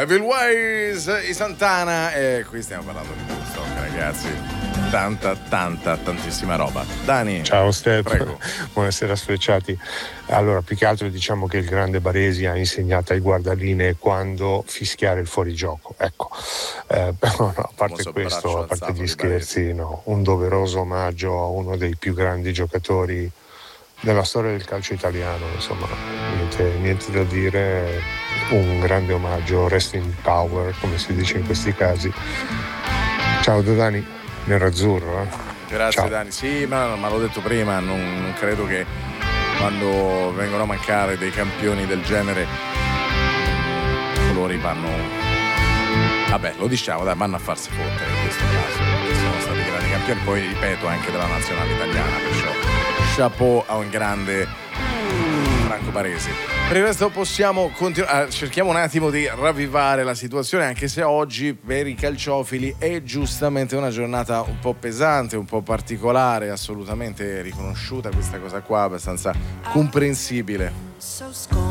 Evil Ways, i Santana, e qui stiamo parlando di Woodstock, ragazzi. Tantissima roba. Dani. Ciao Steph, prego. Buonasera sfrecciati. Allora, più che altro diciamo che il grande Baresi ha insegnato ai guardalinee quando fischiare il fuorigioco, ecco. Però no, a parte questo, a parte gli scherzi, no, un doveroso omaggio a uno dei più grandi giocatori della storia del calcio italiano, insomma, niente da dire, un grande omaggio, rest in power, come si dice in questi casi. Ciao da Dani, nerazzurro. Grazie. Ciao. Dani. Sì, ma l'ho detto prima, non credo che quando vengono a mancare dei campioni del genere i colori vanno, vabbè, lo diciamo, dai, vanno a farsi fottere in questo caso, perché sono stati grandi campioni, poi ripeto anche della nazionale italiana, perciò chapeau a un grande Franco Baresi. Per il resto possiamo continuare, cerchiamo un attimo di ravvivare la situazione, anche se oggi per i calciofili è giustamente una giornata un po' pesante, un po' particolare, assolutamente riconosciuta questa cosa qua, abbastanza comprensibile.